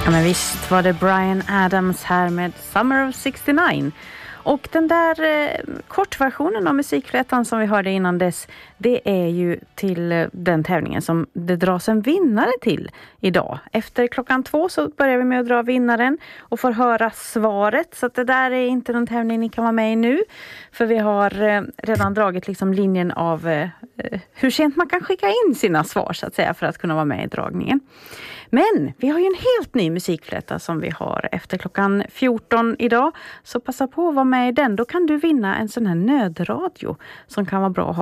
Ja, men visst var det Bryan Adams här med Summer of 69. Och den där kortversionen av musikflätan som vi hörde innan dess, det är ju till den tävlingen som det dras en vinnare till idag. Efter 2:00 så börjar vi med att dra vinnaren och får höra svaret. Så att det där är inte någon tävling ni kan vara med i nu. För vi har redan dragit liksom linjen av hur sent man kan skicka in sina svar så att säga för att kunna vara med i dragningen. Men vi har ju en helt ny musikfläta som vi har efter 14:00 idag. Så passa på att vara med i den. Då kan du vinna en sån här nödradio som kan vara bra att ha